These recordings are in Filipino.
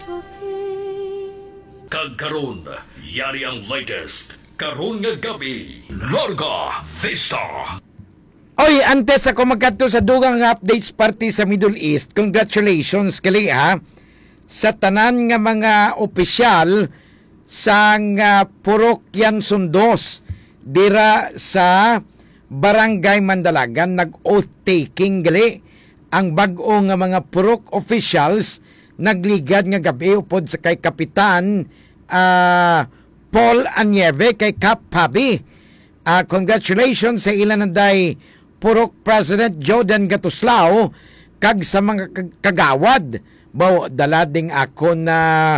Kagkaroon, yari ang latest. Karoon nga gabi, Larga Vista. Oy, antes ako magkanto sa dugang updates party sa Middle East, congratulations kali ha sa tanan nga mga opisyal sa Purok Yansundos dira sa Barangay Mandalagan nag-oath taking gali ang bag-o nga mga Purok officials nagligad nga gabi upod sa kay Kapitan Paul Anieve kay Cap Pabi. Congratulations sa ilan nanday Purok President Jordan Gatuslao kag sa mga kagawad. Baw dalading ako na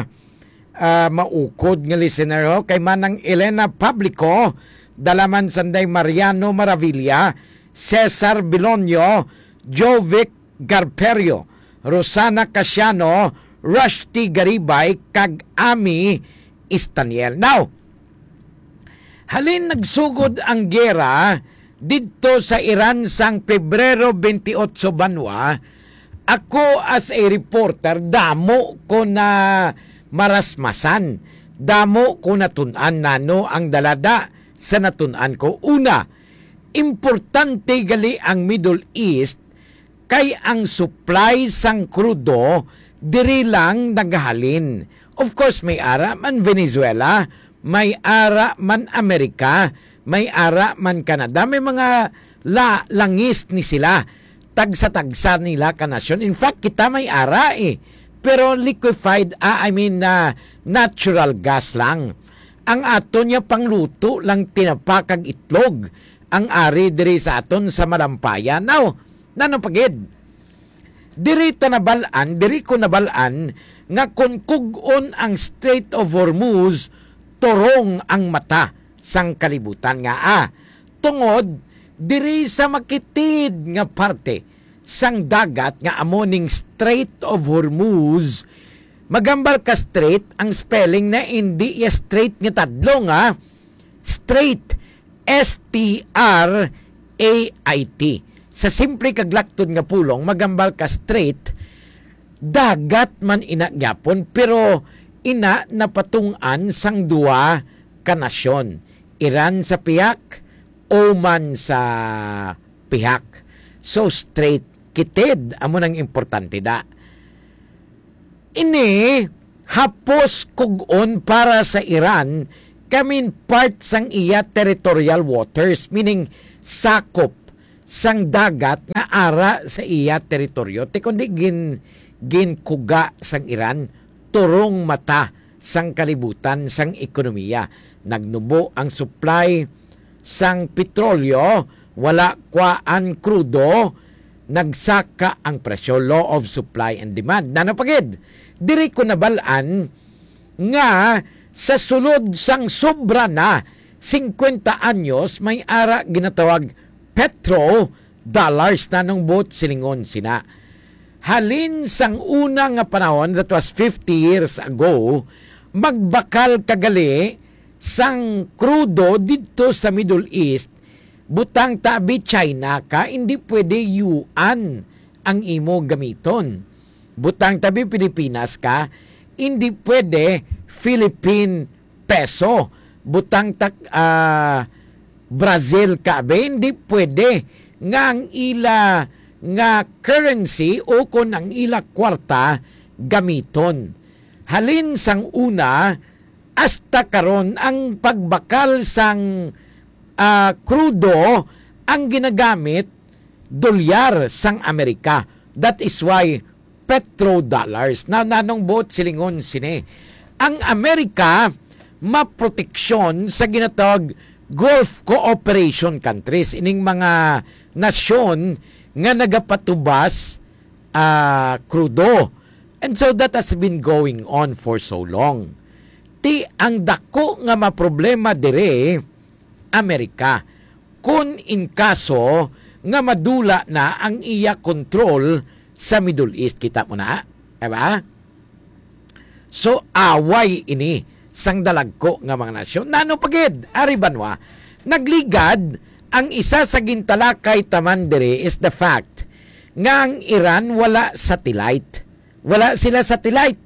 maukod nga listener kay manang Elena Publico, dalaman sanday Mariano Maravilla, Cesar Bilonio, Jovic Garperio, Rosana Casiano, Rusty Garibay kag Ami Istaniel. Now, halin nagsugod ang gera dito sa Iran sang Pebrero 28 banwa. Ako as a reporter, damo ko na marasmasan. Damo ko natunan nano ang dalada sa natunan ko. Una, importante gali ang Middle East kay ang supply sang krudo diri lang nagahalin. Of course, may ara man Venezuela, may ara man Amerika, may ara man Canada, may mga langis ni sila. Tagsa-tagsa nila kanasyon. In fact, kita may ara pero liquefied, natural gas lang. Ang aton niya pangluto lang tinapakag itlog. Ang ari diri sa aton sa Malampaya. Now, nanapagid. Diri ko nabalaan nga kung kugon ang Strait of Hormuz, torong ang mata sang kalibutan nga. Tungod, diri sa makitid nga parte sang dagat nga amoning Strait of Hormuz, magambal ka strait, ang spelling na hindi straight nga tadlong straight, S-T-R-A-I-T. Sa simple kaglaktod nga pulong, magambal ka straight, dagat man inagyapon, pero ina napatungan sang duwa ka nasyon. Iran sa piyak, Oman sa pihak. So straight, kitid, amo nang importante da. Ini, hapos kugon para sa Iran, kamin part sang iya territorial waters, meaning sakop sang dagat nga ara sa iya teritoryo. Te kundi ginkuga sang Iran, turong mata sang kalibutan sang ekonomiya. Nagnubo ang supply sang petrolyo, wala kwaan krudo, nagsaka ang presyo, law of supply and demand. Nanapagid, diri ko nabalaan nga sa sulod sang sobra na 50 anyos may ara ginatawag petro dollars na nung boat silingon sina. Halin sang una nga panahon, that was 50 years ago, magbakal kagali sang krudo dito sa Middle East, butang tabi China ka, hindi pwede yuan ang imo gamiton. Butang tabi Pilipinas ka, hindi pwede Philippine peso. Butang Brazil ka, hindi pwede nga ang ila nga currency o kung ang ila kwarta gamiton. Halin sang una, hasta karon ang pagbakal sang krudo ang ginagamit dolyar sang Amerika. That is why petrodollars na nanong boat silingon sini. Ang Amerika maproteksyon sa ginatawag Gulf Cooperation countries, ining mga nasyon nga nagapatubas krudo. And so that has been going on for so long. Ti ang dako nga maproblema dire Amerika kung in kaso nga madula na ang iya control sa Middle East. Kita mo na, diba? So away ini sang dalagko nga mga nasyon. Nano pagid ari banwa nagligad ang isa sa gintalakay taman dire is the fact nga ang Iran wala satellite. Wala sila satellite.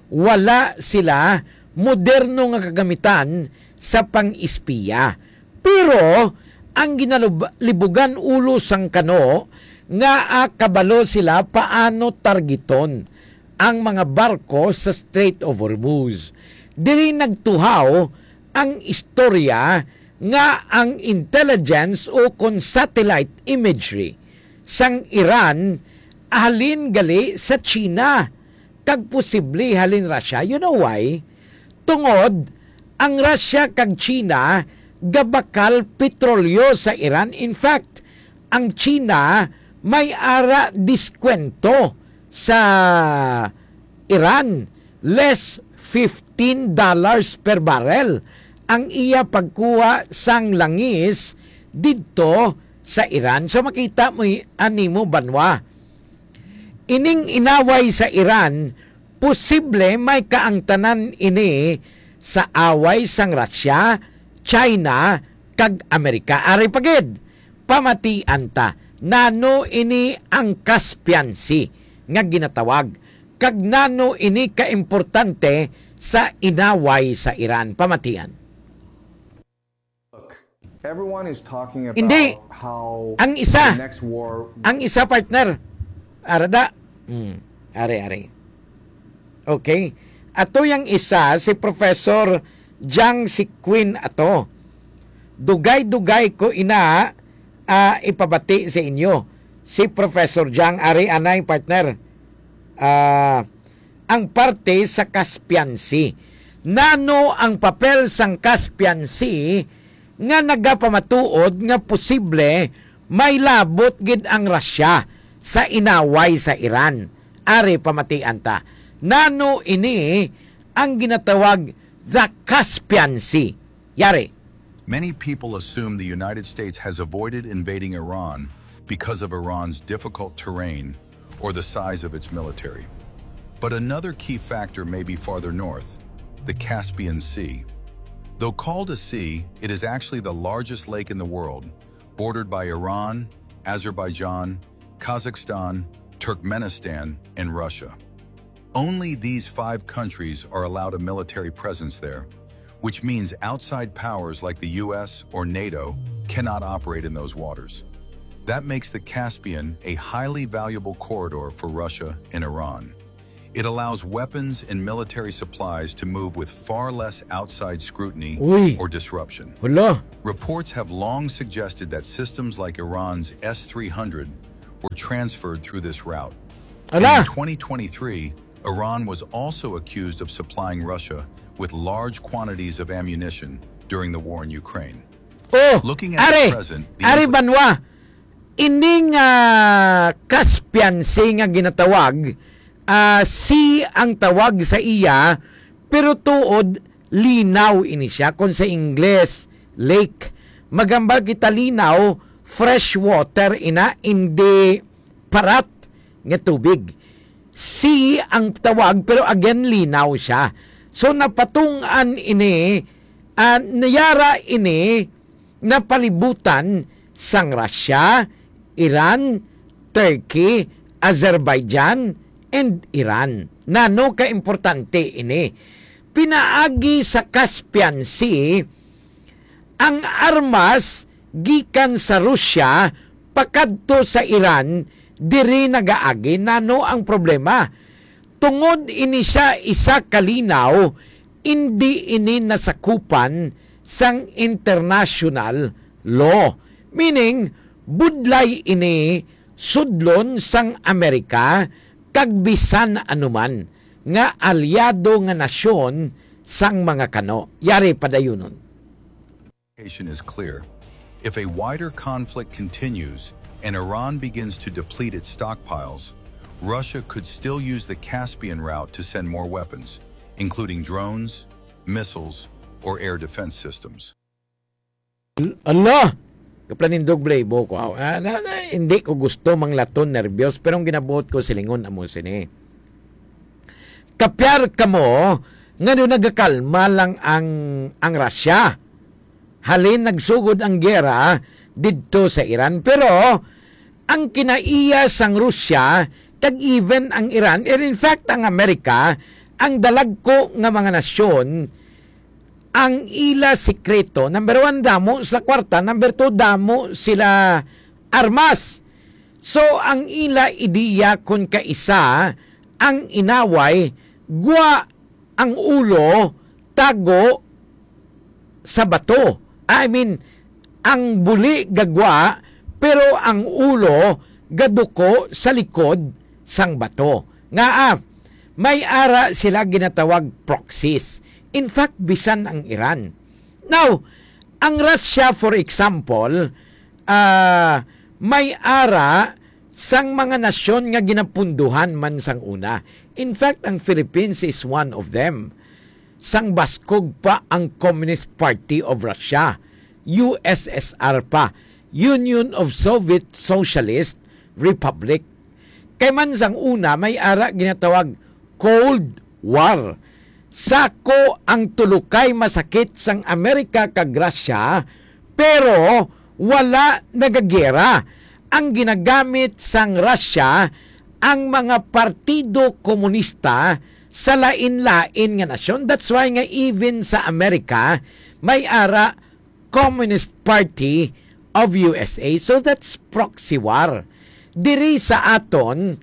wala sila moderno nga kagamitan sa pang-ispiya. Pero ang ginalibugan ulo sang kano nga kabalo sila paano targeton ang mga barko sa Strait of Hormuz. Diri nagtuhaw ang istorya nga ang intelligence o kon satellite imagery sang Iran halin gali sa China kag posible halin Russia. You know why? Tungod ang Russia kag China gabakal petrolyo sa Iran. In fact, ang China may ara diskwento sa Iran, less $15 per barrel ang iya pagkuha sang langis dito sa Iran. So makita mo animo banwa. Ining inaway sa Iran, posible may kaangtanan ini sa away sang Russia, China, kag Amerika. Ari pagid, pamatian ta. Nano ini ang Caspian Sea nga ginatawag. Kag nano ini kaimportante sa inaway sa Iran. Pamatian. Look, everyone is talking about Hindi. how Ang isa. the next war. Ang isa partner. Arada. Ari. Okay. Ato yung isa, si Professor Jiang Siquin ato. Dugay-dugay ko ina ipabati sa inyo. Si Professor Jiang, ari anay partner. Ang parte sa Caspian Sea. Nano ang papel sang Caspian Sea nga nagapamatuod nga posible may labot gid ang Russia sa inaway sa Iran. Ari pamatian ta. Nano ini ang ginatawag the Caspian Sea. Yari. Many people assume the United States has avoided invading Iran because of Iran's difficult terrain or the size of its military. But another key factor may be farther north, the Caspian Sea. Though called a sea, it is actually the largest lake in the world, bordered by Iran, Azerbaijan, Kazakhstan, Turkmenistan, and Russia. Only these 5 countries are allowed a military presence there, which means outside powers like the US or NATO cannot operate in those waters. That makes the Caspian a highly valuable corridor for Russia and Iran. It allows weapons and military supplies to move with far less outside scrutiny Uy. or disruption. Hulo. Reports have long suggested that systems like Iran's S-300 were transferred through this route. And Ala. in 2023, Iran was also accused of supplying Russia with large quantities of ammunition during the war in Ukraine. Oh, Looking at ari, the present, the ari impl- banwa, ining Caspian Sea nga ginatawag, sea ang tawag sa iya, pero tuod, linaw ini siya. Kung sa Ingles, lake. Magambal kita linaw, fresh water ina, hindi parat nga tubig. Sea ang tawag, pero again, linaw siya. So napatungan ini, nayara ini na palibutan sang Russia, Iran, Turkey, Azerbaijan, and Iran. Nano ka-importante ini. Pinaagi sa Caspian Sea, ang armas gikan sa Russia pakadto sa Iran diri nagaagi. Nano ang problema? Tungod ini siya isa kalinaw, hindi ini nasakupan sang international law. Meaning, budlay ini sudlon sang Amerika kag bisan anuman nga alyado nga nasyon sang mga kano. Yari padayunon. Is clear. If a wider conflict continues and Iran begins to deplete its stockpiles, Russia could still use the Caspian route to send more weapons, including drones, missiles, or air defense systems. Allah! Kaplanindog blabo ko. Hindi ko gusto manglaton nervyos, pero ang ginabuot ko silingon amo sini. Kapyar ka mo, nga doon nagakalma lang ang Russia. Halin nagsugod ang gera didto sa Iran. Pero, ang kinaiya sang Russia, tag even ang Iran, and in fact ang Amerika, ang dalagko nga mga nasyon, ang ila sikreto, number 1, damo sa kwarta, number 2, damo sila armas. So, ang ila ideya kung kaisa, ang inaway, gwa ang ulo, tago sa bato. I mean, ang buli gagwa, pero ang ulo gaduko sa likod sang bato. Nga may ara sila ginatawag proxies. In fact, bisan ang Iran. Now, ang Russia, for example, may ara sang mga nasyon nga ginapunduhan man sang una. In fact, ang Philippines is one of them. Sang baskog pa ang Communist Party of Russia, USSR pa, Union of Soviet Socialist Republic. Kay man sang una, may ara ginatawag Cold War. Sako ang tulukay masakit sang Amerika kag Russia, pero wala nagagera. Ang ginagamit sang Russia ang mga partido komunista sa lain-lain nga nasyon. That's why nga even sa Amerika may ara Communist Party of USA. So that's proxy war. Diri sa aton,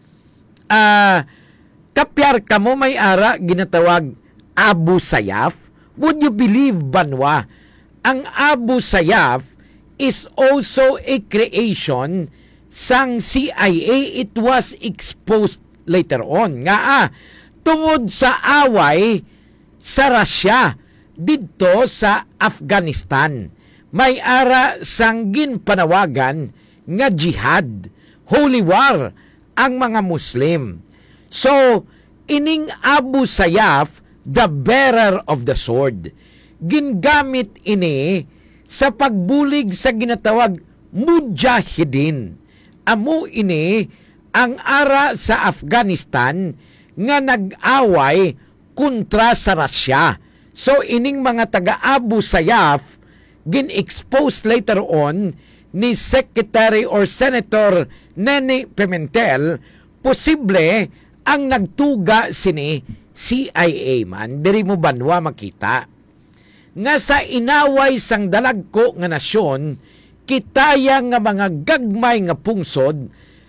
kapyar ka mo may ara ginatawag Abu Sayyaf. Would you believe, Banwa, ang Abu Sayyaf is also a creation sang CIA. It was exposed later on. Nga tungod sa away sa Russia dito sa Afghanistan, may ara sang ginpanawagan nga jihad, holy war ang mga Muslim. So, ining Abu Sayyaf, the bearer of the sword, gingamit ini sa pagbulig sa ginatawag mujahidin. Amo ini ang ara sa Afghanistan nga nag-away kontra sa Russia. So ining mga taga Abu Sayyaf gin-expose later on ni Secretary or Senator Nene Pimentel, posible ang nagtuga sini CIA man. Diri mo banwa makita nga sa inaway sang dalagko nga nasyon, kitaya nga mga gagmay nga pungsod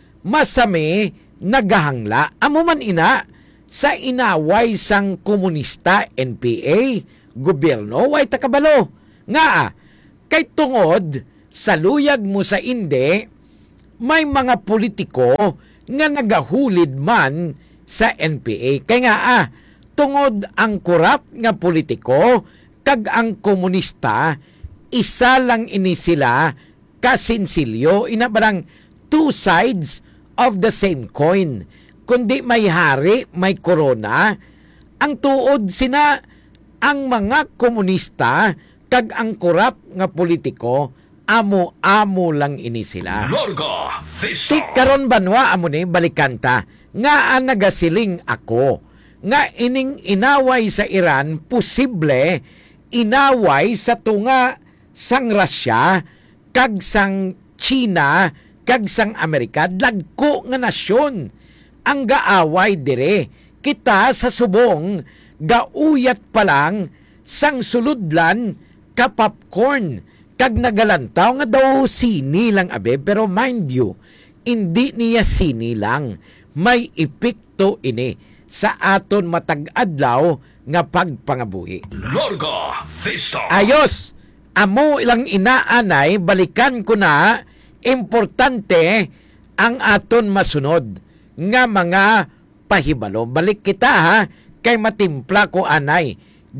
masami nagahangla. Amo man ina sa inaway sang komunista, NPA, gobyerno, way takabalo. Nga kay tungod sa luyag mo sa inde, may mga politiko nga nagahulid man sa NPA. Kaya nga tungod ang korap nga politiko kag ang komunista, isa lang ini sila kasinsilyo, inabarang two sides of the same coin. Kundi may hari, may korona, ang tuod sina ang mga komunista kag ang korap nga politiko, amo-amo lang ini sila. Larga Vista. Ti karon banwa amo ni balikanta nga nagasiling ako nga ining inaway sa Iran posible inaway sa tunga sang Russia kag sang China kag sang Amerika. Dagko nga nasyon ang gaaway dire. Kita sa subong gauyat pa lang sang suludlan ka popcorn kag nagalantaw nga daw sini lang abe, pero mind you, hindi niya sini lang, may epekto ini sa aton matag-adlaw nga pagpangabuhi. Larga Vista. Ayos, amo ilang inaanay, balikan ko na, importante ang aton masunod nga mga pahibalo. Balik kita ha, kay matimpla ko anay,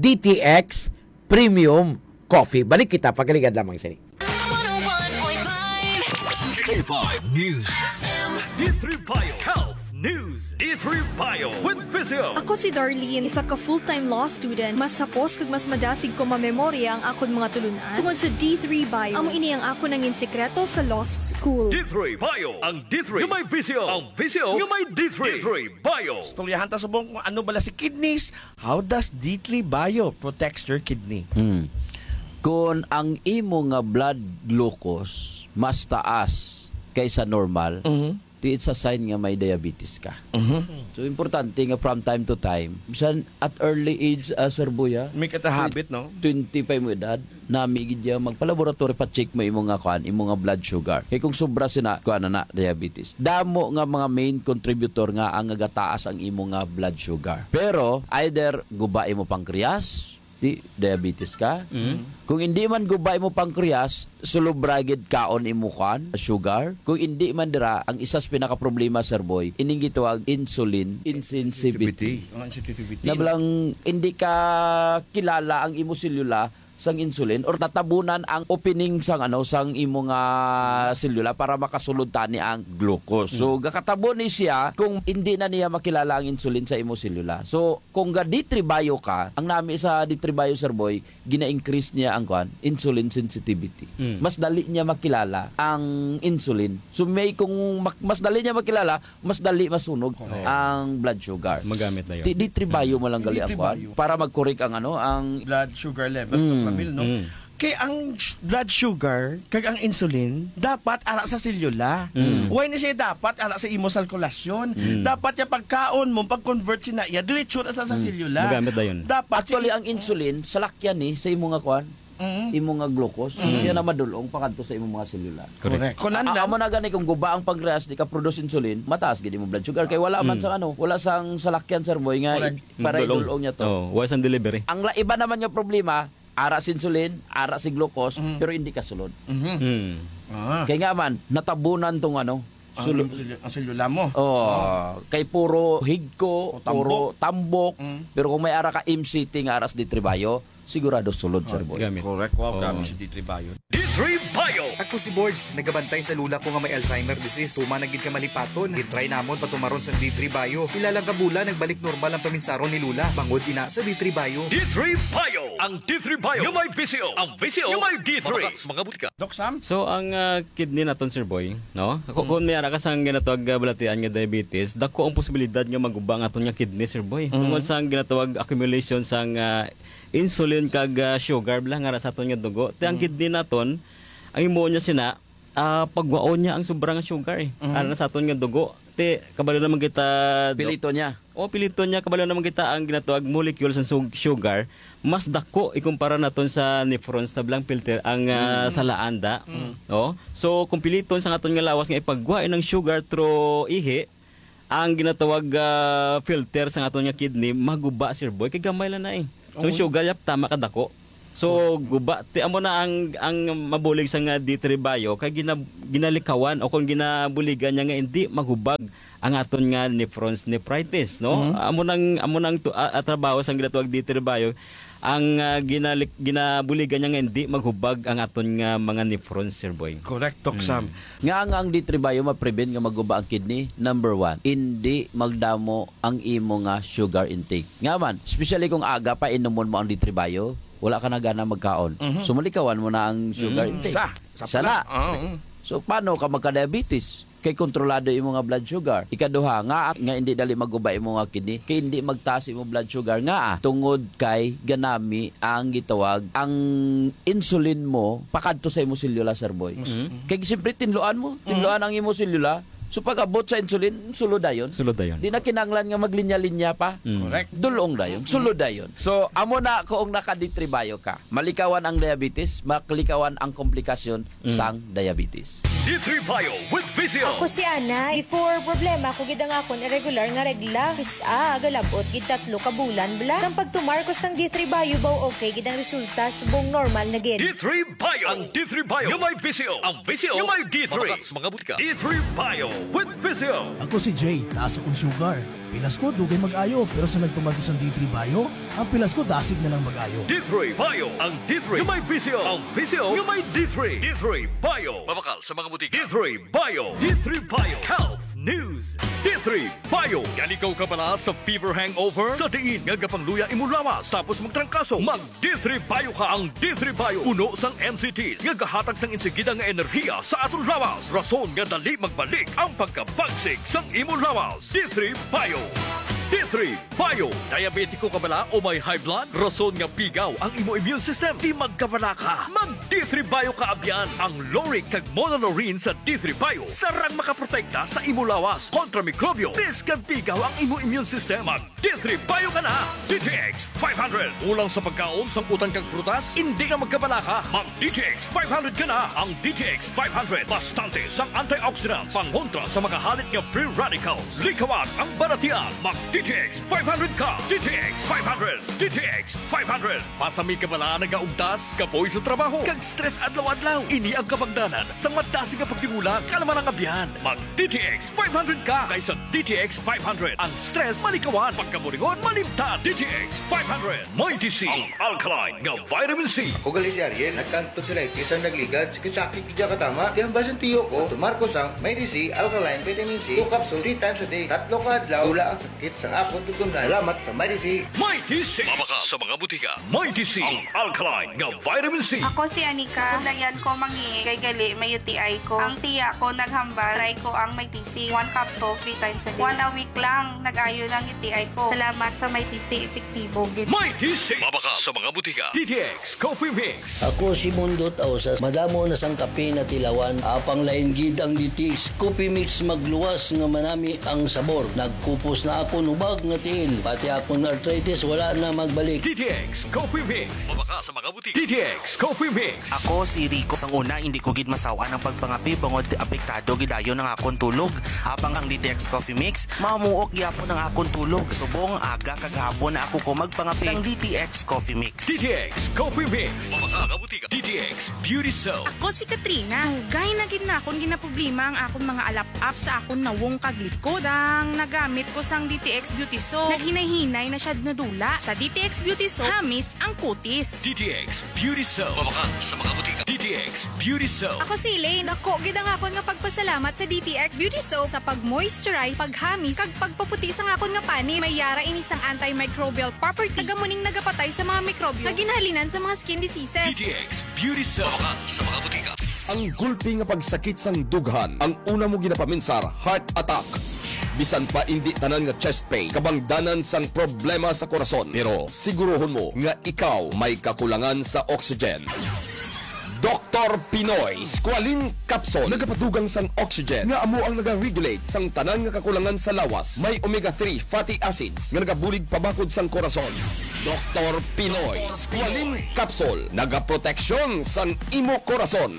DTX Premium Coffee. Balik kita, pagaligad lamang sini. 101.5 News. D3 Bio. Health News. D3 Bio with Vizio. Ako si Darlene, isa ka full-time law student. Mas sapos kag mas madasig ko mamemorya ang akon mga tulunan. Tungod sa D3 Bio, amo ini ang ako nangin sekreto sa law school. D3 Bio. Ang D3 yung may Vizio. Ang Vizio yung may D3. D3 Bio. Storyahan ta subong kung ano bala si kidneys. How does D3 Bio protects your kidney? Kung ang imo nga blood glucose mas taas kaysa normal, it's a sign nga may diabetes ka. So importante nga from time to time, bisan at early age, Sir Boy, May katahabit, no? 25 mo edad, namigid niya magpalaboratory pa check mo imo nga blood sugar. Kaya kung sobra sina na diabetes. Damo nga mga main contributor nga ang nagataas ang imo nga blood sugar. Pero either guba imo pancreas, di diabetes ka. Kung hindi man gubay mo pancreas, sulubragid kaon imo kan sugar. Kung hindi man dira, ang isas pinaka problema, Sir Boy, ining gitawag insulin insensitivity. Nabalang hindi ka kilala ang imo selula sang insulin or tatabunan ang opening sang sang imo nga selula para makasulod tani ang glucose. So gakatabon ni siya kung hindi na niya makilala ang insulin sa imo selula. So kung ga D3 bio ka, ang nami sa D3 bio, Sir Boy, gina-increase niya ang insulin sensitivity. Mas dali niya makilala ang insulin. So may kung mas dali niya makilala, mas dali masunog ang blood sugar. Magamit na yun. D3 bio mo lang gali ang para mag-correct ang ang Blood sugar level. No? Kaya ang blood sugar kag ang insulin dapat ara sa selula. Why na siya dapat ara sa imo sirkulasyon? Dapat ya pagkaon mo pag-convert sina iya diretso na sa selula. Magamit na yun. Dapat actually ang insulin salakyan ni sa imo nga imo nga glucose. Siya na madulong pakadto sa imo mga selula. Correct. Kunan na amo na gani kung guba ang pancreas di ka produce insulin, mataas gid imo blood sugar kay wala man sa wala sang salakyan, Sir Boy, nga para idulong niya to. Wala sang delivery. Ang iba naman nga problema, ara si insulin, ara si glucose, pero hindi ka sulod. Kaya nga man, natabunan tong ang selula mo. Kay puro higko, puro tambok, pero kung may ara ka MCT nga aras di tribayo, sigurado sulod, Sir Boy. Gamit. Correct. Wow, kami si D3 Bio. D3 Bio. Ako si Boards, nagabantay sa lula ko nga may Alzheimer disease. Tuma nagid ka malipaton. Gitry namon patumaron sa D3 Bio. Ilalang kabula, nagbalik normal ang paminsaron ni Lula. Bangod ina sa D3 Bio. D3 Bio. Ang D3 Bio. Yung may VCO. Ang VCO. Yung may D3. Mga butika. Doc Sam? So ang kidney naton, Sir Boy, no? Kung may ara ka sang ginatawag balatian nga diabetes, dako ang posibilidad nga magubang aton nga kidney, Sir Boy. Tungod sang ginatawag accumulation sang insulin kag sugar lang nga sa aton nga dugo. Ti ang kidney naton, ang imo niya sina pagwaon niya ang sobrang sugar ara sa aton nga dugo. Ti kabalo naman kita Pilito niya. Pilito niya kabalo naman kita ang ginatawag molecules ng sugar mas dako ikumpara naton sa nephrons na blang filter ang salaanda. So kung piliton sa aton nga lawas nga ipagwain ng sugar through ihi, ang ginatawag filter sa aton nga kidney maguba, Sir Boy, kay gamay lang na So sugar yap tama ka dako. So guba ti amo na ang mabulig sa nga D3 Bio kay ginalikawan o kung ginabuligan niya nga hindi magubag ang aton nga nephritis, no? Amo nang trabaho sa ginatawag D3 Bio ang ginabuligan niya nga hindi maghubag ang aton nga mga nephrons, Sir Boy. Correct, Doc Sam. Nga ang D3 Bio ma-prevent nga maguba ang kidney. Number 1, hindi magdamo ang imo nga sugar intake. Nga man, especially kung aga pa inumon mo ang D3 Bio, wala ka na gana magkaon. So malikawan mo na ang sugar intake. Sala. So paano ka magka-diabetes? Kay kontrolado imo nga blood sugar. Ikaduha nga hindi dali maguba imo nga kidney, kay hindi magtaas imo blood sugar nga tungod kay ganami ang gitawag ang insulin mo pakadto sa imo selula, Sir Boy. Kay siyempre tinluan ang imo selula. So pag-abot sa insulin, sulod dayon. Di na kinanglan nga maglinya-linya pa. Correct. Dulong dayon, sulod dayon. So amo na kung naka-D3 Bio ka, malikawan ang diabetes, malikawan ang komplikasyon sang diabetes. D3 Bio with VCO. Ako si Ana, before problema ko gid ang akon irregular nga regla. Galabot gid 3 ka bulan bla. Sang pagtumar ko sang D3 Bio baw okay gid ang resulta subong normal na gid. D3 Bio. Ang D3 Bio. Yung may VCO. Ang VCO. Yung may D3. Mga butika. D3 Bio with VCO. Ako si Jay, taas akong sugar. Pilas ko, dugay mag-ayo. Pero sa nagtumag ko sa D3 Bio, ang pilas ko dasig na lang mag-ayo. D3 Bio. Ang D3. Yung may VCO. Ang VCO. Yung may D3. D3 Bio. Mabakal sa mga butika. D3 Bio. D3 Bio. Health News. D3 Bio. Yan ikaw ka pala sa fever hangover? Sa tiin nga gapangluya imo lawas. Tapos magtrangkaso. Mag D3 Bio ka. Ang D3 Bio. Uno sang MCT. Nga gahatag sang insigida nga enerhiya sa aton lawas. Rason nga dali magbalik ang pagkabagsik sang imo lawas. D3 Bio. D3 Bio. Diabetiko ka bala o may high blood? Rason nga pigaw ang imo immune system. Di magkabala ka. Mag D3 Bio ka abyan. Ang Loric kag Monolorine sa D3 Bio. Sarang makaprotekta sa imo lawas kontra mikrobyo. Bis kag pigaw ang imo immune system. Mag D3 Bio ka na. DTX 500. Ulang sa pagkaon sang utang kag prutas. Hindi ka magkabala ka. Mag DTX 500 ka na. Ang DTX 500. Bastante sang antioxidants. Pangontra sa makahalit nga free radicals. Likawan ang baratian. Mag DTX 500 ka. DTX 500. DTX 500. Pasami ka bala nagaugtas, kapoy sa trabaho, kag stress adlaw-adlaw. Ini ang kabagdanan sa madasig nga pagtimula kalaman ang abyan. Mag DTX 500 ka kaysa DTX 500. Ang stress malikawan, pagkamuringon malimtan. DTX 500. Mighty C. Ang alkaline nga vitamin C. Ugali si Ariel, nagkanto sila isang nagligad, sakit kidya katama. Di ang basan tiyo ko, tumarko sang Mighty C, alkaline, vitamin C, 2 capsule 3 times a day. Tatlo ka adlaw, wala ang sakit sa akong tutungan. Salamat sa Mighty C. Mighty C. Mabaka sa mga butika. Mighty C. Ang alkaline nga vitamin C. Ako si Anika. Dayan ko mangi kay gali may UTI ko. Ang tiya ko naghambal. Try ko ang Mighty C. 1 capsule 3 times a day. 1 a week lang. Nag-ayo lang UTI ko. Salamat sa Mighty C. Epektibo. Mighty C. Mabaka sa mga butika. DTX Coffee Mix. Ako si Mundo Tausas. Madamo na sang kape na tilawan. Apang lain gid ang DTX Coffee Mix magluwas nga manami ang sabor. Nagkupos na ako nubag nga tiil. Pati akong arthritis wala na magbalik. DTX Coffee Mix. Mabaka sa mga butika. DTX Coffee Mix. Ako si Rico. Sang una, hindi ko gid masawa ng pagpangapi bangod apektado gidayo ng akong tulog. Habang ang DTX Coffee Mix, mamuok gyapon ang akong tulog. Subong aga kaghapon na ako ko magpangapi sang DTX Coffee Mix. DTX Coffee Mix. Mabaka sa butika. DTX Beauty Soap. Ako si Katrina. Hugay na gid na akong ginaproblema ang akong mga alap-up sa akong nawong kaglikod. Sang nagamit ko sang DTX Beauty Soap, naghinay-hinay na siya nadula. Sa DTX Beauty Soap, hamis ang kutis. DTX Beauty Soap. Mabaka sa mga butika. DTX Beauty Soap. Ako si Elaine. Ako, gid ang akon nga pagpasalamat sa DTX Beauty Soap sa pag-moisturize, paghamis, kag pagpaputi sa akon nga pani. May yara ini sang antimicrobial property. Tagamuning nagapatay sa mga mikrobyo na ginhalinan sa mga skin diseases. DTX Beauty Soap. Mabaka sa mga butika. Ang gulpi nga pagsakit sang dughan, ang una mo ginapaminsar, heart attack. Bisan pa hindi tanan nga chest pain, kabangdanan sang problema sa korason. Pero siguruhon mo nga ikaw may kakulangan sa oxygen. Dr. Pinoy Squalene Capsule nagapadugang sang oxygen nga amo ang naga-regulate sang tanan nga kakulangan sa lawas. May omega-3 fatty acids nga nagabulig pabakod sang korason. Dr. Pinoy Squalene Capsule nagaproteksyon sang imo korason.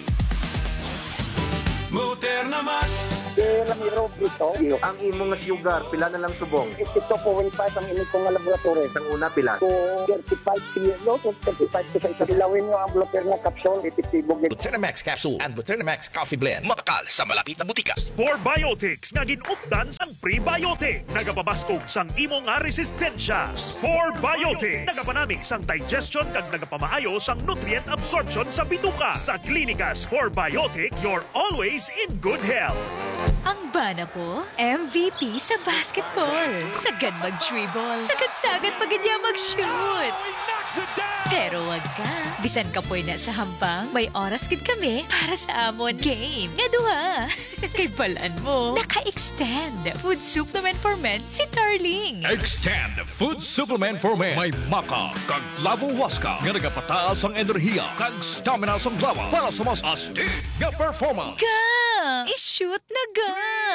Muter na mas Ramiro Brito, ang imong sugar, pila na lang subong? 52.5 ang imong kong laboratory. Ang una pila? 35 kilo, 35 sa isa. Ilawin nyo ang Bluterna capsule, epektibo. Buternamax capsule and Buternamax coffee blend. Makakal sa malapit na butika. Spore Biotics nga ginupdan sang prebiotic. Nagapabaskog sang imong nga resistensya. Spore Biotics nagapanami sang digestion kag nagapamaayo sang nutrient absorption sa bituka. Sa Klinika Spore Biotics, you're always in good health. Ang bana po, MVP sa basketball. Sagad mag-dribble. Sagad-sagad pag niya mag-shoot. Pero wag ka. Bisan ka po na sa hampang, may oras gid kami para sa amon game. Nga duha. Kay balaan mo, naka-extend food supplement for men si Darling. Extend food supplement for men. May maka kag lavo waska nga nagapataas ang enerhiya kag stamina sa lawas para sa mas astig nga performance. I-shoot na ga!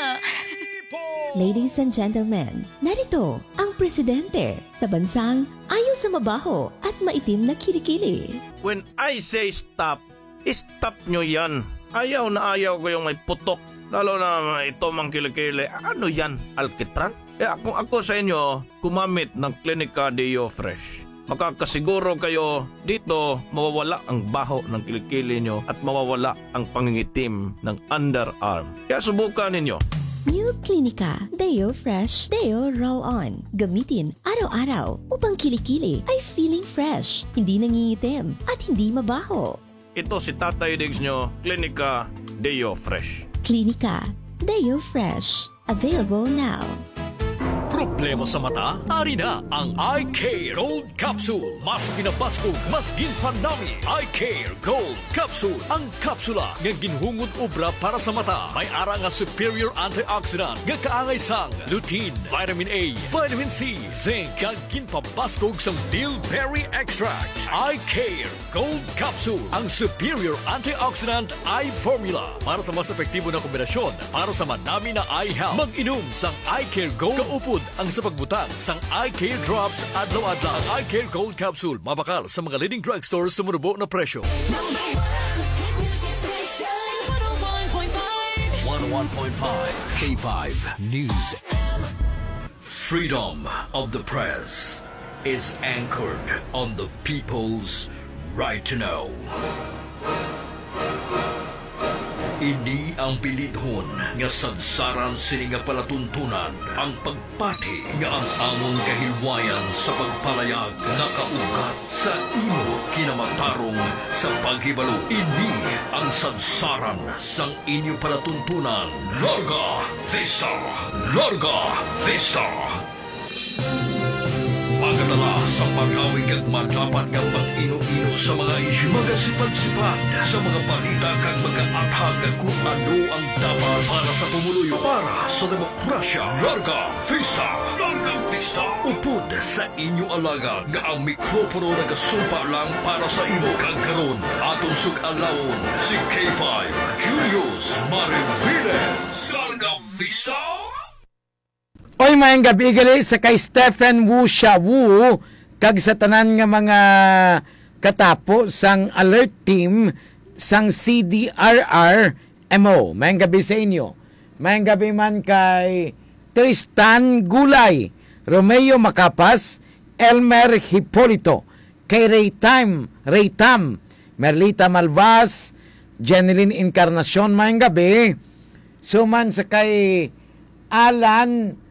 Ladies and gentlemen, narito ang presidente sa bansang ayaw sa mabaho at maitim na kilikili. When I say stop, stop nyo yan. Ayaw na ayaw ko yung may putok. Lalo na ito mang kilikili. Ano yan? Alkitran? Kung ako sa inyo, gumamit ng Klinika Deo Fresh. Makakasiguro kayo dito mawawala ang baho ng kilikili nyo at mawawala ang pangingitim ng underarm. Kaya subukan ninyo. New Klinika Deo Fresh Deo Roll-On. Gamitin araw-araw upang kilikili ay feeling fresh, hindi nangingitim at hindi mabaho. Ito si Tatay Diggs nyo, Klinika Deo Fresh. Klinika Deo Fresh. Available now. Problema sa mata? Ari na ang Eye Care Gold Capsule. Mas pinabaskog, mas ginpanami. Eye Care Gold Capsule. Ang kapsula nga ginhungod obra para sa mata. May ara nga superior antioxidant nga kaangay sang lutein, vitamin A, vitamin C, zinc, kag ginpabaskog sang bilberry extract. Eye Care Gold Capsule. Ang superior antioxidant eye formula para sa mas epektibo na kombinasyon para sa manami na eye health. Mag-inom sang Eye Care Gold. Kaupod ang sa pagbutang sang Eye Care Drops adlaw-adlaw. Ang Eye Care Gold Capsule mabakal sa mga leading drugstores sa murubo na presyo. 101.5 K5 News. Freedom of the press is anchored on the people's right to know. Ini ang pilidhon nga sadsaran sini nga palatuntunan ang pagpati nga ang among kahilwayan sa pagpalayag nga kaugat sa imo kinamatarong sa paghibalo. Ini ang sadsaran sang inyo palatuntunan. Larga Vista! Larga Vista! Pagkatala sa pag-awig at madapat nga pag-ino-ino sa mga isyu, mga sipad-sipad sa mga balita kag mga athag at kung ano ang dapat para sa pumuluyo, para sa demokrasya. Larga Vista! Larga Vista! Upod sa inyo alaga nga ang mikropono nagasumpa lang para sa imo kag karon atong sug-alawon si K5 Julius Mariviles. Larga Vista! Oy, maayong gabi gali sa kay Stephen Wu Xia Wu kag sa tanan nga mga katapo sang alert team sang CDRR MO. Maayong gabi sa inyo. Maayong gabi man kay Tristan Gulay, Romeo Macapas, Elmer Hipolito, kay Raytam, Merlita Malvas, Jeneline Encarnacion. Maayong gabi. Suman sa kay Alan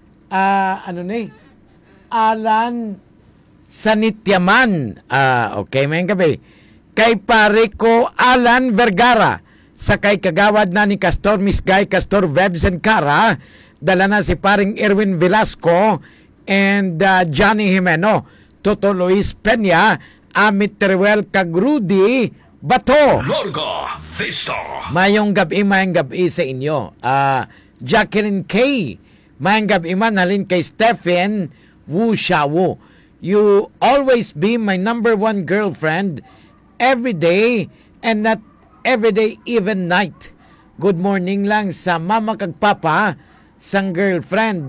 Alan Sanityaman. Okay, may gabi. Kay pare ko Alan Vergara. Sa kay kagawad na ni Castor Misgay, Castor Vebs and Cara. Dala na si paring Erwin Velasco and Johnny Jimeno. Toto Luis Peña, Amit Teruel kag Rudy Bato. Larga Vista! Mayong gabi sa inyo. Jacqueline K. Mayang gabi man halin kay Stephen Wu Xia Wu. You always be my number one girlfriend every day and not every day, even night. Good morning lang sa mama kag papa sang girlfriend.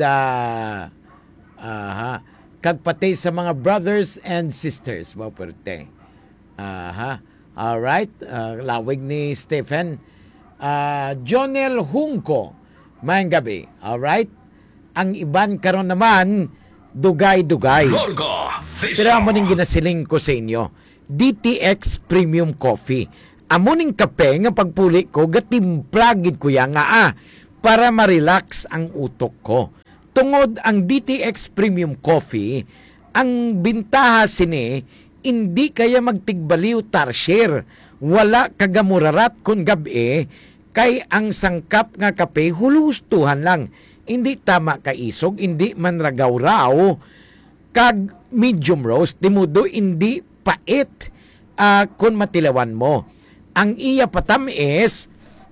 Kag pati sa mga brothers and sisters. Maperte. Alright. Lawig ni Stephen. Jonel Hungko. Mayang gabi. Alright. Ang iban karon naman dugay-dugay. Pero amo ning ginasiling ko sa inyo, DTX Premium Coffee. Amo ning kape nga pagpuli ko gatimplagid ko ya nga para ma-relax ang utok ko. Tungod ang DTX Premium Coffee, ang bintaha sini hindi kaya magtigbaliw tarsier. Wala kagamurarat kun gabi kay ang sangkap nga kape hulustuhan lang. Hindi tama kaisog, hindi man ragaw-raw, kag medium roast, dimudo hindi pait kung matilawan mo. Ang iya patam is,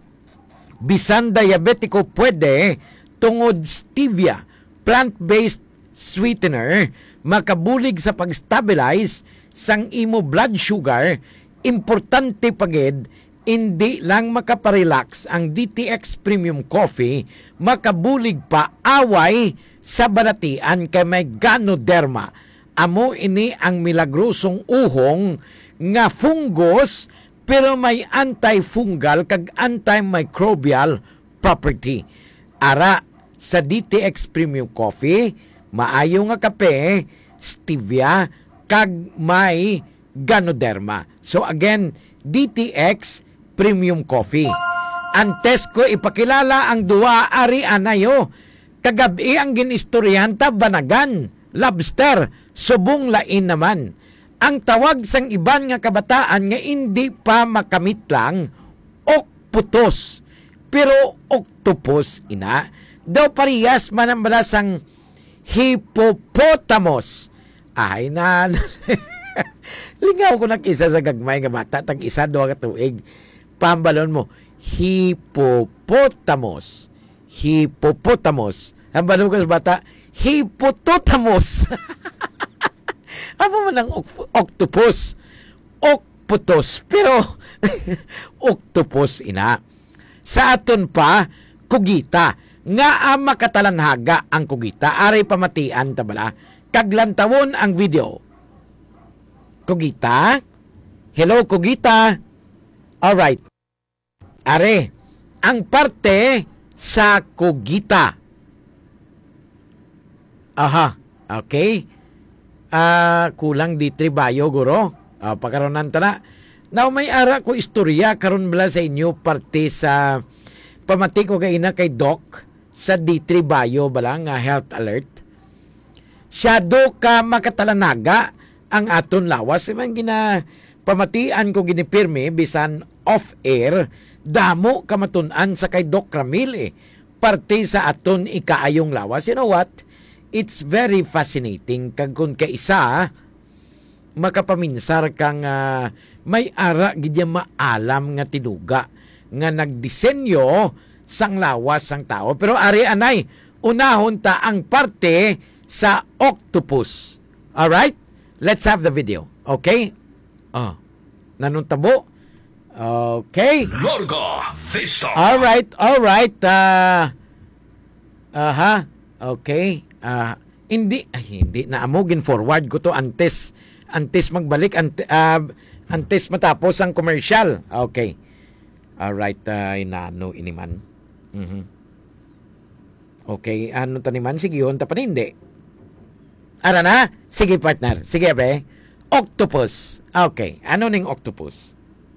bisan diabetiko pwede, tungod stevia, plant-based sweetener, makabulig sa pag-stabilize sang imo blood sugar, importante pagid, hindi lang makaparelax ang DTX Premium Coffee, makabulig pa away sa balatian kay may Ganoderma. Amo ini ang milagrosong uhong nga fungus pero may antifungal kag antimicrobial property. Ara sa DTX Premium Coffee, maayo nga kape, stevia kag may Ganoderma. So again, DTX Premium Coffee. Antes ko ipakilala ang duwa ari anayo. Kagabi ang ginistoryanta banagan, lobster, subong lain naman. Ang tawag sang iban nga kabataan nga hindi pa makamit lang, okputos. Pero octopus ina, daw parehas man ang balasang hippopotamus. Ay na. Lingaw ko nag-isa sa gagmay nga bata. Tag-isa, 2 ka tuig. Pambalon mo. Hippopotamus. Hippopotamus. Ang balon ko sa bata, hippopotamus. Ano man ang octopus? Octopus. Pero, octopus ina. Sa aton pa, kugita. Nga ang makatalanhaga ang kugita. Aray pamatian tabala. Kaglantawon ang video. Kugita? Hello, kugita? Alright. Are, ang parte sa kugita. Aha, okay. Kulang di tribayo, guro. Pagkaroon na. Now, may ara ko istorya karon bala sa inyo parte sa pamati ko kay Doc sa D3 Bio bala nga health alert. Siya do ka makatalanaga ang aton lawas. Man pamatian ko ginipirmi bisan off-air, damo kamatunan sa kay Doc Ramil parte sa aton ikaayong lawas. You know what? It's very fascinating kag kun kaisa makapaminsar kang may ara gidya maalam nga tinuga nga nagdisenyo sang lawas sang tao. Pero ari anay, unahon ta ang parte sa octopus. Alright? Let's have the video. Okay? Nanuntabo? Okay. Larga Vista. Alright. Okay. Hindi na amugin forward ko to antes magbalik antes matapos ang commercial. Okay. Alright, inano iniman. Okay, ano taniman sige hon ta pa hindi. Ara na? Sige partner. Sige pre. Octopus. Okay, ano ning octopus?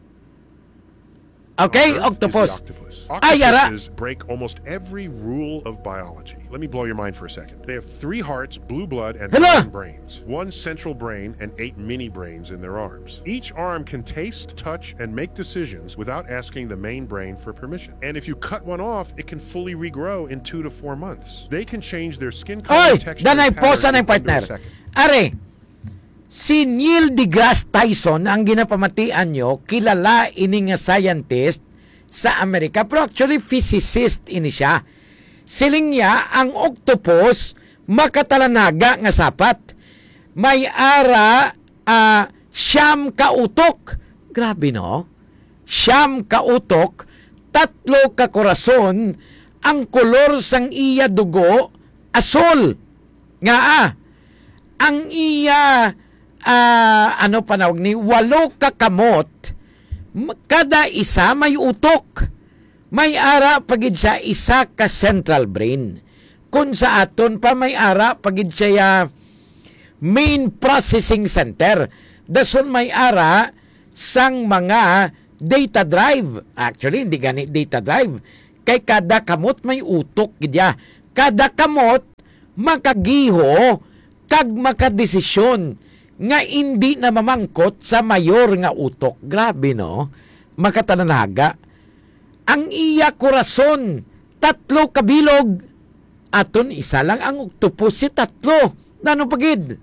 Okay, octopus. Octopuses break almost every rule of biology. Let me blow your mind for a second. They have 3 hearts, blue blood, and 9 brains. 1 central brain and 8 mini brains in their arms. Each arm can taste, touch, and make decisions without asking the main brain for permission. And if you cut one off, it can fully regrow in 2 to 4 months. They can change their skin color, texture, and pattern in under a second. Are, si Neil deGrasse Tyson ang ginapamatian nyo, kilala ini nga scientist sa Amerika, pero actually physicist ini siya. Siling niya ang octopus makatalanaga nga sapat. May ara siyam ka utok. Grabe no? Siyam ka utok, 3 ka korason, ang kolor sang iya dugo asol. Nga ang iya ano panawag ni 8 ka kamot, kada isa may utok. May ara pagid siya isa ka central brain. Kung sa aton pa may ara pagid siya main processing center. Dason may ara sang mga data drive. Actually, hindi gani data drive. Kay kada kamot may utok gidya. Kada kamot makagiho kag makadesisyon nga hindi na mamangkot sa mayor nga utok. Grabe no? Makatananaga. Ang iya korason, 3 kabilog. Aton isa lang ang octopus si 3. Nano pagid?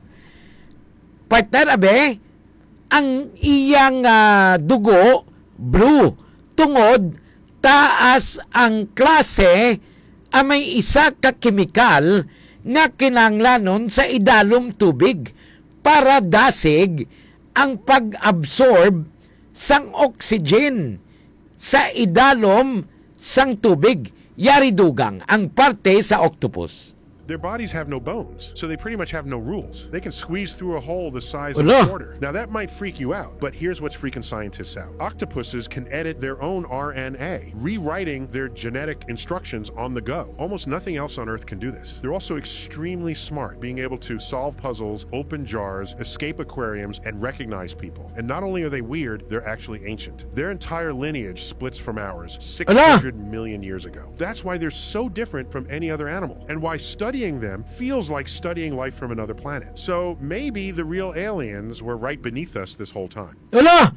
Partner abe, ang iyang dugo, blue. Tungod, taas ang klase may isa ka kemikal nga kinanglanon sa idalom tubig para dasig ang pag-absorb sang oxygen sa idalom sang tubig. Yari dugang ang parte sa octopus. Their bodies have no bones, so they pretty much have no rules. They can squeeze through a hole the size of a quarter. Now that might freak you out, but here's what's freaking scientists out. Octopuses can edit their own RNA, rewriting their genetic instructions on the go. Almost nothing else on Earth can do this. They're also extremely smart, being able to solve puzzles, open jars, escape aquariums, and recognize people. And not only are they weird, they're actually ancient. Their entire lineage splits from ours 600 million years ago. That's why they're so different from any other animal, and why studying them feels like studying life from another planet. So maybe the real aliens were right beneath us this whole time. Wala!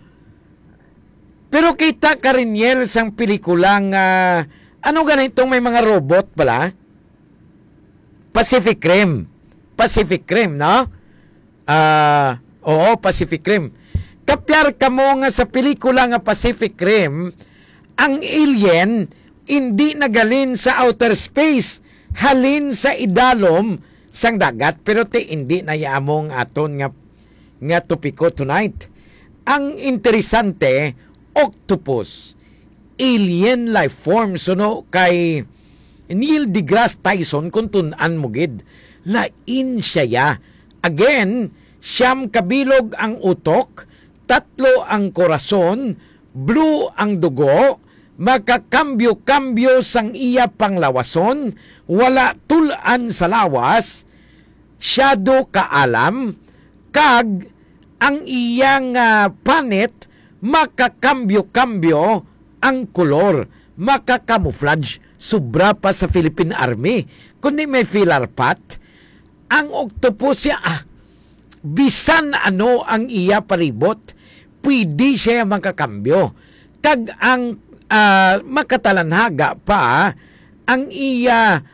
Pero kita ka rin yel sang pelikulang ano ganitong may mga robot pala? Pacific Rim. Pacific Rim, no? Oo, Pacific Rim. Kapyar ka mo nga sa pelikula nga Pacific Rim, ang alien hindi nagalin sa outer space, halin sa idalom sang dagat, pero hindi na yaamong aton nga topiko tonight. Ang interesante, octopus, alien life form, no, kay Neil deGrasse Tyson kung tunan mo gid, lain siya ya. Again, 9 kabilog ang utok, 3 ang korason, blue ang dugo, makakambyo-kambyo sang iya panglawason, wala tulan sa lawas, shadow kaalam, kag ang iyang planet, makakambyo-kambyo ang kolor, makakamuflage, sobra pa sa Philippine Army. Kundi may filler pat, ang octopus siya, bisan ano ang iya palibot, pwede siya makakambyo. Kag ang makatalanhaga pa, ang iya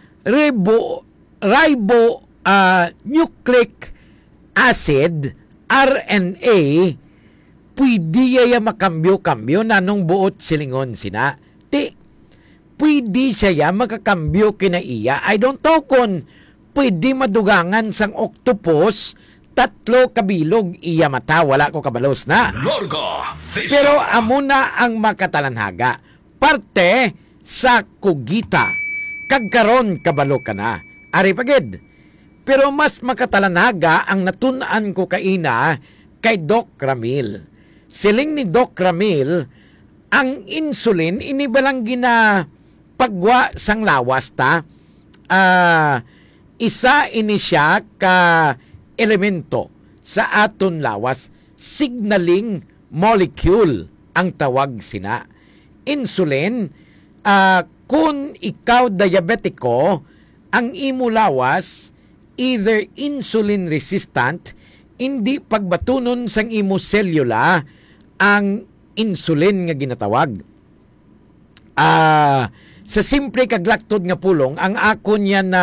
ribonucleic acid, RNA, pwede iya makambyo-kambyo na nung buot silingon sina. Pwede siya makakambyo kina iya. I don't know kung pwede madugangan sang octopus, 3 kabilog iya mata, wala ko kabalos na. Pero amo na ang makatalanhaga. Parte sa kugita. Kagkaron kabalo ka na. Ari pagid. Pero mas makatalanhaga ang natunan ko kaina kay Doc Ramil. Siling ni Doc Ramil, ang insulin inibalang gina pagwa sang lawas ta. Isa ini siya ka elemento sa aton lawas, signaling molecule ang tawag sina. Insulin, kung ikaw diabetiko, ang imo lawas either insulin resistant, hindi pagbatunon sang imo selula ang insulin nga ginatawag. Sa simple kaglaktod nga pulong, ang ako niya na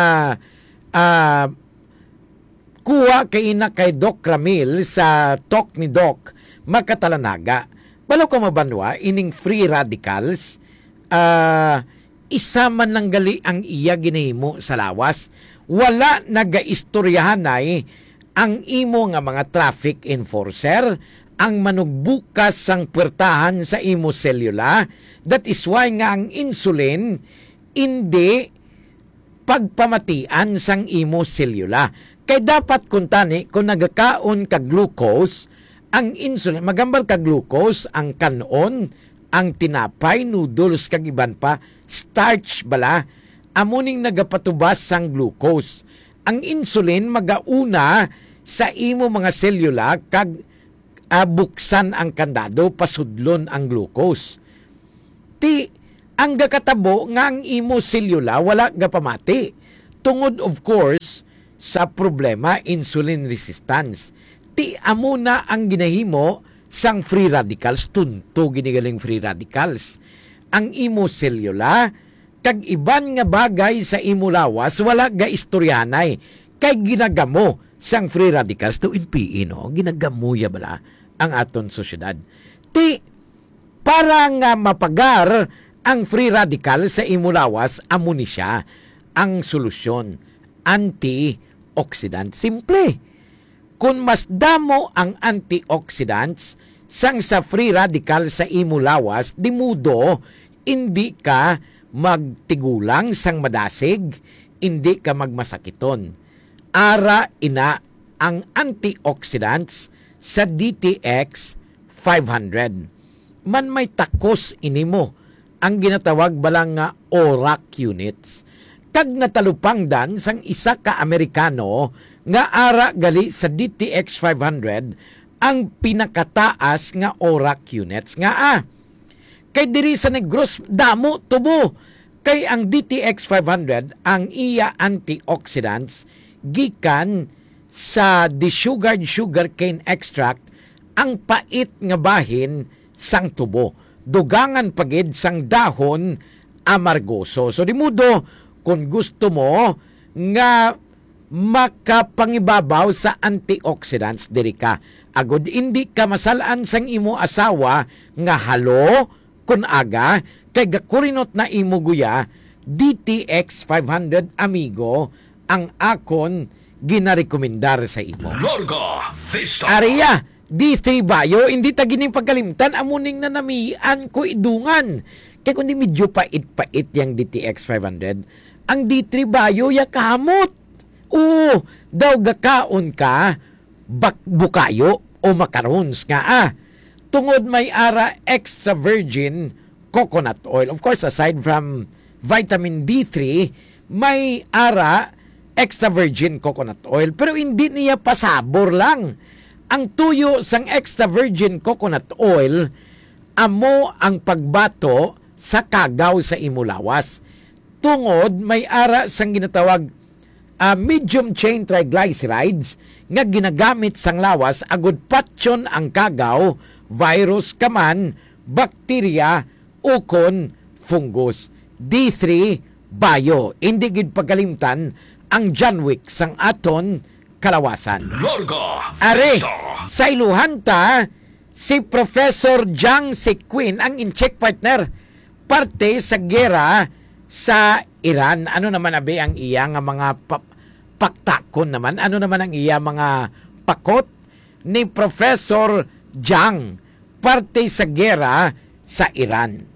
kuha kay Doc Ramil sa talk ni Doc, makatalanaga. Balo ko mabanwa, ining free radicals, isa man lang gali ang iya ginahimo sa lawas. Wala nagaistoryahanay ang imo nga mga traffic enforcer, ang manugbukas sang puwertahan sa imo selula. That is why nga ang insulin hindi pagpamatian sang imo selula. Kay dapat kuntani kung nagakaon ka glucose, ang insulin, magambal ka glucose, ang kanon, ang tinapay, noodles, kag iban pa, starch bala, amuning nagapatubas sang glucose. Ang insulin magauna sa imo mga selula kag buksan ang kandado, pasudlon ang glucose. Ang gakatabo nga ang imo selula wala gapamati. Tungod of course sa problema insulin resistance. Amo na ang ginahimo sang free radicals, tunto ginigaling free radicals. Ang imo selula kag iban nga bagay sa imo lawas wala ga istoryanay kay ginagamo sang free radicals to NPE, no? Ginagamuya bala ang aton sosyedad. Para nga mapagar ang free radical sa imo lawas, amo ni siya ang solusyon, antioxidant. Simple. Kung mas damo ang antioxidants sang sa free radical sa imo lawas, di mudo hindi ka magtigulang sang madasig, hindi ka magmasakiton. Ara ina ang antioxidants sa DTX 500. Man may takos inimo ang ginatawag balang nga ORAC units. Kag natalupang dan sang isa ka Amerikano nga ara gali sa DTX 500 ang pinakataas nga ORAC units nga kay diri sa Negros damo tubo kay ang DTX 500 ang iya antioxidants gikan sa desugared sugarcane extract ang pait nga bahin sang tubo. Dugangan pagid sang dahon amargoso. So di mudo kung gusto mo nga makapangibabaw sa antioxidants diri ka. Agod hindi ka masalaan sang imo asawa nga halo kun aga kay gakurinot na imo guya DTX 500 amigo ang akon ginarekomendar sa imo. Larga Vista. Aria, D3 Bio, hindi ta gining pagkalimtan amuning na namian ko idungan. Kaya kundi medyo pait-pait yung DTX 500, ang D3 Bio ya kamot. Oo, daw gakaon ka bukayo o macarons nga tungod may ara extra virgin coconut oil. Of course, aside from vitamin D3, may ara extra virgin coconut oil. Pero hindi niya pasabor lang. Ang tuyo sang extra virgin coconut oil, amo ang pagbato sa kagaw sa imulawas. Tungod may ara sang ginatawag medium chain triglycerides nga ginagamit sang lawas agud patyon ang kagaw, virus kaman, bakterya, ukon, fungus. D3 Bio, hindi gid pagalimtan ang John Wick sang aton kalawasan. Larga Are, sa iluhan ta, si Professor Jiang Zequin ang in-check partner parte sa gera sa Iran. Ano naman abi ang iya nga mga paktakon naman? Ano naman ang iya mga pakot ni Professor Jiang parte sa gera sa Iran?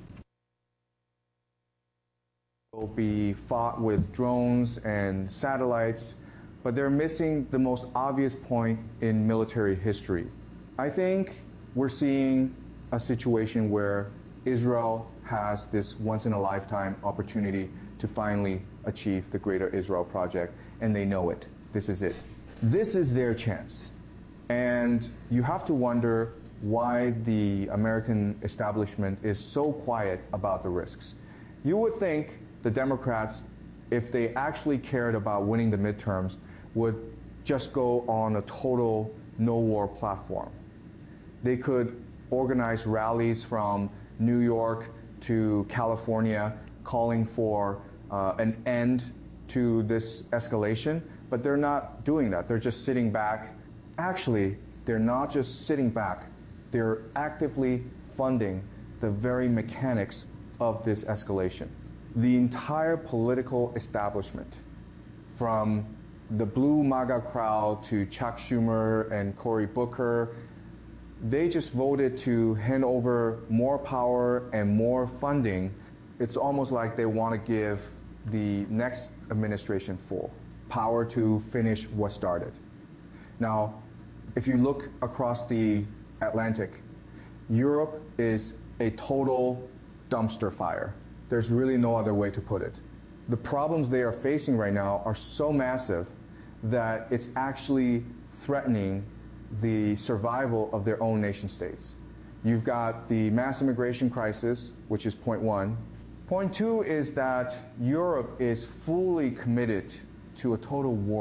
Will be fought with drones and satellites, but they're missing the most obvious point in military history. I think we're seeing a situation where Israel has this once-in-a-lifetime opportunity to finally achieve the Greater Israel Project, and they know it. This is it. This is their chance. And you have to wonder why the American establishment is so quiet about the risks. You would think the Democrats, if they actually cared about winning the midterms, would just go on a total no-war platform. They could organize rallies from New York to California calling for an end to this escalation, but they're not doing that. They're just sitting back. Actually, they're not just sitting back. They're actively funding the very mechanics of this escalation. The entire political establishment, from the blue MAGA crowd to Chuck Schumer and Cory Booker, they just voted to hand over more power and more funding. It's almost like they want to give the next administration full power to finish what started. Now, if you look across the Atlantic, Europe is a total dumpster fire. There's really no other way to put it. The problems they are facing right now are so massive that it's actually threatening the survival of their own nation states. You've got the mass immigration crisis, which is point one. Point two is that Europe is fully committed to a total war